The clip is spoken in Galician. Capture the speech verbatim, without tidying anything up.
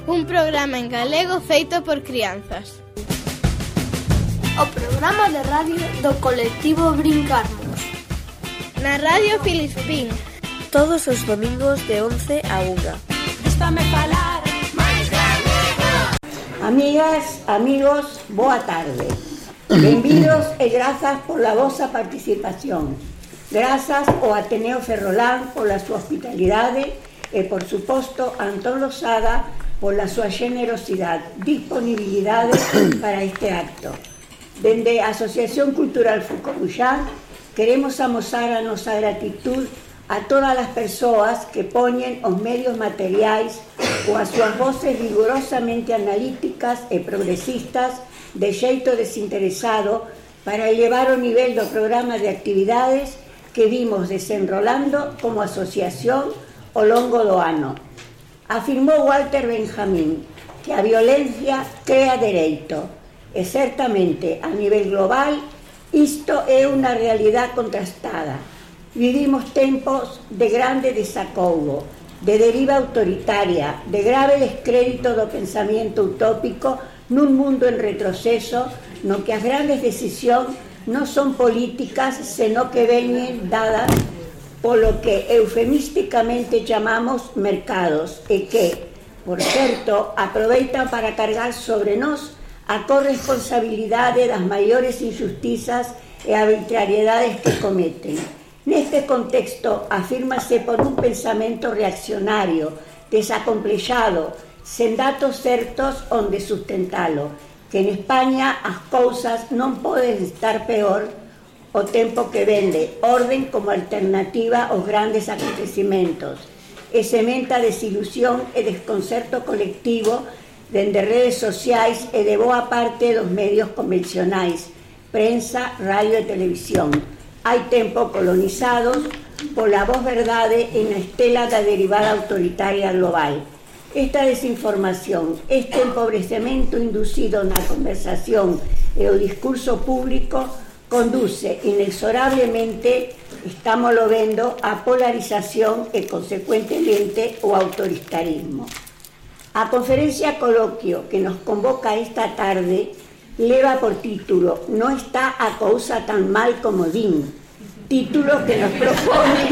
un programa en galego feito por crianzas. O programa de radio do colectivo Brincarmos. Na Radio Filispín. Todos os domingos de once a unha. Gústame falar máis galego. Amigas, amigos, boa tarde. Benvidos e grazas pola vosa participación. Grazas ao Ateneo Ferrolán pola súa hospitalidade e, por suposto, a Antón Losada pola súa generosidade, disponibilidade para este acto. Dende a Asociación Cultural Fucoruxán queremos amosar a nosa gratitud a todas as persoas que poñen os medios materiais ou as súas voces vigorosamente analíticas e progresistas de xeito desinteresado para elevar o nivel do programa de actividades que vimos desenrolando como asociación ao longo do ano. Afirmou Walter Benjamin que a violencia crea dereito e certamente a nivel global isto é unha realidade contrastada. Vivimos tempos de grande desacougo, de deriva autoritaria, de grave descrédito do pensamento utópico nun mundo en retroceso no que as grandes decisións non son políticas, senón que veñen dadas polo que eufemísticamente chamamos mercados e que, por certo, aproveitan para cargar sobre nós a corresponsabilidade das maiores injustizas e arbitrariedades que cometen. Neste contexto, afírmase por un pensamento reaccionario, desacomplexado, sen datos certos onde sustentalo, que en España as cousas non poden estar peor o tempo que vende orden como alternativa aos grandes acontecimentos e sementa desilusión e desconcerto colectivo dende redes sociais e de boa parte dos medios convencionais, prensa, radio e televisión. Hai tempo colonizados pola voz verdade e na estela da derivada autoritaria global. Esta desinformación, este empobrecemento inducido na conversación e o discurso público conduce inexorablemente, estámoslo vendo, a polarización e consecuentemente o autoritarismo. A conferencia coloquio que nos convoca esta tarde leva por título "Non está a cousa tan mal como din", título que nos propone